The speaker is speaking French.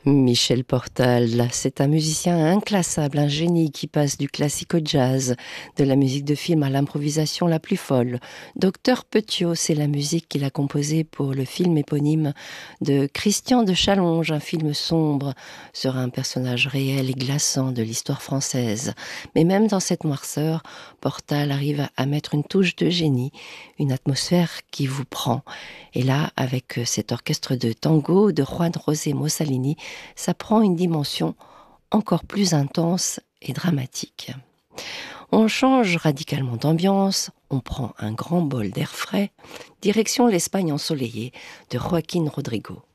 Michel Portal, c'est un musicien inclassable, un génie qui passe du classique au jazz, de la musique de film à l'improvisation la plus folle. Docteur Petiot, c'est la musique qu'il a composée pour le film éponyme de Christian de Challonge, un film sombre sur un personnage réel et glaçant de l'histoire française. Mais même dans cette noirceur, Portal arrive à mettre une touche de génie, une atmosphère qui vous prend. Et là, avec cet orchestre de tango de Juan José Mossalini, ça prend une dimension encore plus intense et dramatique. On change radicalement d'ambiance, on prend un grand bol d'air frais, direction l'Espagne ensoleillée de Joaquín Rodrigo.